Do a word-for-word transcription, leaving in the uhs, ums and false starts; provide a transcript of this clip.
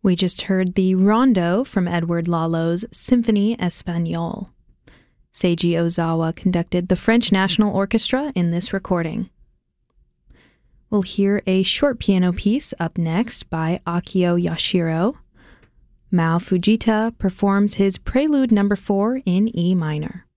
We just heard the Rondo from Edward Lalo's Symphonie Espagnole. Seiji Ozawa conducted the French National Orchestra in this recording. We'll hear a short piano piece up next by Akio Yashiro. Mao Fujita performs his Prelude number four in E minor.